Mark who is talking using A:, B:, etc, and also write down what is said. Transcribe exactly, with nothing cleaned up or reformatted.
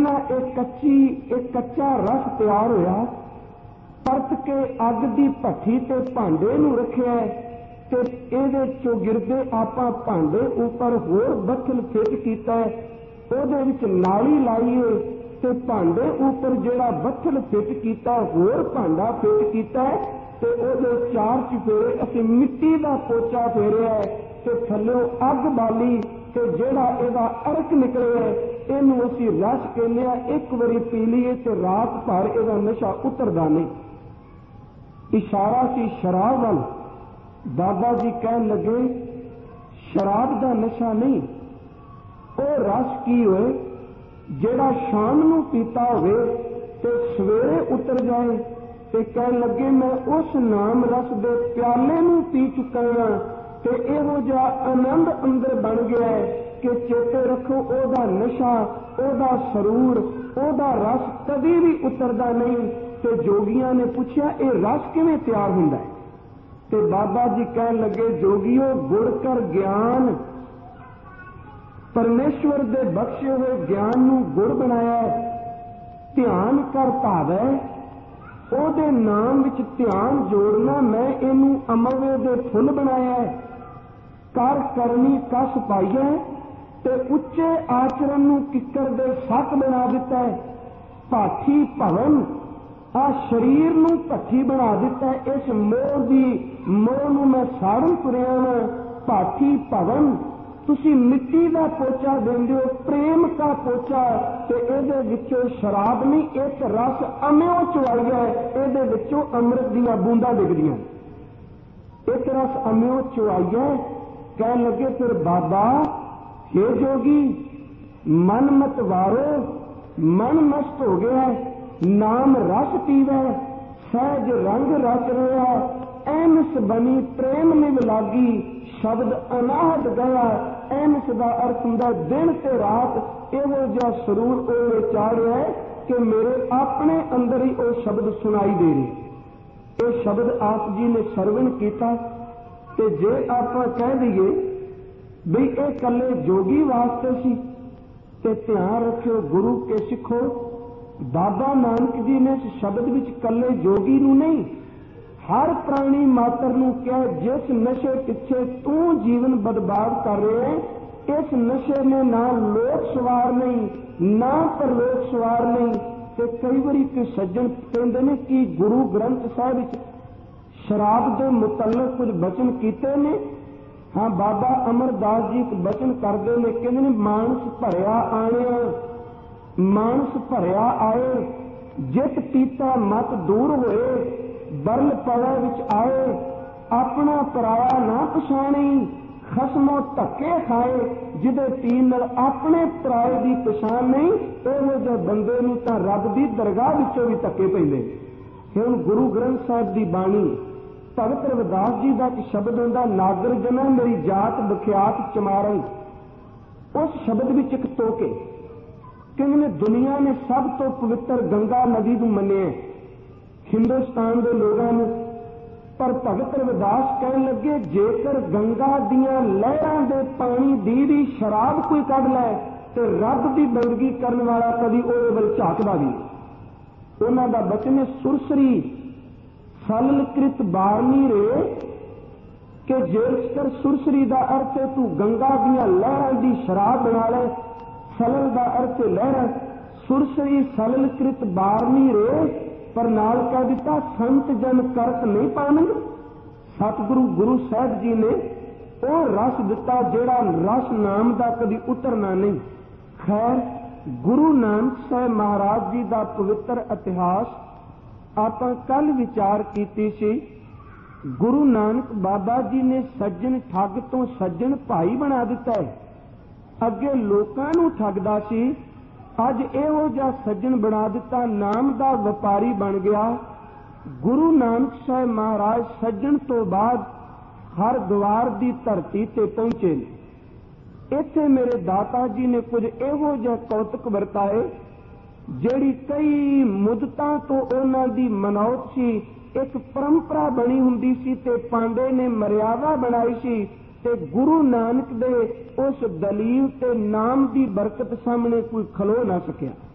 A: कहना एक कच्ची एक कच्चा रस तैयार होया, परत के अग की भट्ठी ते भांडे नूं रखिया ते इहदे चौगिरदे आपां भांडे उपर होर बत्थल फिट कीता, उहदे विच नाली लाईए ते भांडे उपर जिहड़ा बत्थल फिट कीता होर भांडा फिट कीता ते उहदे चार चफेरे असीं मिट्टी दा पोचा फेरिया ते थल्लों अग बाली ते जिहड़ा इहदा अर्क निकलिया इहनूं असीं रस कहने आ। एक वारी पी लईए ते रात भर इहदा नशा उतरदा नहीं। इशारा सी शराब वाल। बाबा जी कहन लगे शराब का नशा नहीं, वो रस की होए जेड़ा शाम नूं पीता होवे ते सवेरे उतर जाए ते कहन लगे मैं उस नाम रस दे प्याले नूं पी चुका हां ते इहो जिहा आनंद अंदर बन गया है कि चेते रखो ओदा नशा ओदा सरूर ओदा रस कभी भी उतरदा नहीं। ते जोगियां ने पूछा ये रस किवें तैयार हुंदा है ते बाबा जी कहन लगे जोगियो गुड़ कर ज्ञान, परमेश्वर दे बख्शे हुए ज्ञान नूं गुड़ बनाया, ध्यान कर भावै ओदे नाम विच ध्यान जोड़ना, मैं इनू अमरवे दे फुल बनाया, कर करनी कस पाईए ते उच्चे आचरण नूं किकर दे सत बना दिता है, भाठी भवन आ शरीर नूं भट्ठी बना दिता है, इस मोह दी मोह नूं मैं साड़न तुरिया वां, भाठी भवन तुसी मिट्टी का पोचा देंदे हो, प्रेम का पोचा ते इहदे विचों शराब नहीं, एक रस अम्यों चुआइया इहदे विचों अमृत दीयां बूंदां डिगदियां, एक रस अम्यों चुआइया। कहन लगे फिर बाबा हे जोगी मन मत वारो, मन नष्ट हो गया, नाम रस पीवै सहज रंग रच रहा, एनस बनी प्रेम निव लागी, शब्द अनाहत गया, एनस का अर्थ हुंदा दिन ते रात इहो जिहा सरूर ओले चाढ़िया है कि मेरे अपने अंदर ही वो शब्द सुनाई दे रहे। ये शब्द आप जी ने सरवण किया ते जे आप कह दईए भी ये कल्ले जोगी वास्ते सी ते ध्यान रखियो गुरु के सिखो, बाबा नानक जी ने इस शब्द विच कल्ले जोगी नूं नहीं हर प्राणी मात्र नूं कहा जिस नशे पिछे तू जीवन बर्बाद कर रहे हैं, इस नशे ने ना लोक सवार नहीं ना परलोक सवार नहीं। ते कई बारी कोई सज्जन कहते हैं कि गुरु ग्रंथ साहिब विच शराब के मुतल्लक कुछ बचन कीते ने। हाँ, बाबा अमरदास जी एक बचन करते हैं, कहते हैं मानस भरिया आने मानस भरिया आए, जित पीता मत दूर होए, बरल पवे विच आए, अपना पराया ना पछाणी, खसमों धक्के खाए, जिदे पीन नाल अपने पराए की पछाण नहीं, इहो जिहे बंदे नूं तां रब की दरगाह विचों भी धक्के पैंदे। हुण गुरु ग्रंथ साहिब की बाणी भगत रविदास जी का एक शब्द आंदा, नागर जना मेरी जात बख्यात चमारन, उस शब्द विच एक टोके कहने दुनिया ने सब तो पवित्र गंगा नदी नूं मन्निया हिंदुस्तान के लोगों ने, पर भगत रविदास कहन लगे जेकर गंगा दियां लहरां दे पानी दी भी शराब कोई कढ लै ते रब की बंदगी करने वाला कभी ओहदे वल झाकदा भी। उन्हां दा बचन सुरसरी सललकृत बारनी रे कि जेकर सुरसरी का अर्थ है तू गंगा दियां लहरां दी शराब बना ले, सलल का अर्थ लहर, सुरसरी सललकृत बारनी रे, पर नाल कह दिता संत जन करत नहीं पानग। सतगुरु गुरु साहब जी ने वो रस दिता जेड़ा रस नाम का कभी उतरना नहीं। खैर, गुरु नानक साहब महाराज जी का पवित्र इतिहास आप कल विचार कीती सी। गुरु नानक बाबा जी ने सज्जन ठग तो सज्जन भाई बना दिता है। अगे लोकां नूं ठगदा सी, अज इहो जिहा सज्जन बना दिता, नाम का व्यापारी बन गया। गुरु नानक साहब महाराज सज्जन तो बाद हरद्वार की धरती ते पहुंचे। इत्थे मेरे दाता जी ने कुछ इहो जिहा कौतक वरताए जिहड़ी कई मुद्दतां तो उन्हां दी मनौत सी, एक परंपरा बनी हुंदी सी ते पांडे ने मर्यादा बनाई सी ते गुरु नानक दे उस दलील ते नाम की बरकत सामने कोई खलो ना सकिया।